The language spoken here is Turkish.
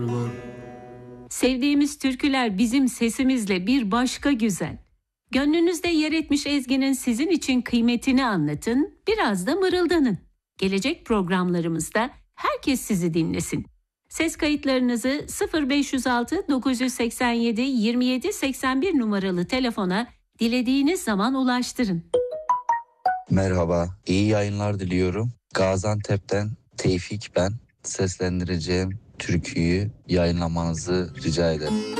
Sevdiğimiz türküler bizim sesimizle bir başka güzel. Gönlünüzde yer etmiş ezginin sizin için kıymetini anlatın, biraz da mırıldanın. Gelecek programlarımızda herkes sizi dinlesin. Ses kayıtlarınızı 0506 987 27 81 numaralı telefona dilediğiniz zaman ulaştırın. Merhaba, iyi yayınlar diliyorum. Gaziantep'ten Tevfik ben. Seslendireceğim türküyü yayınlamanızı rica ederim.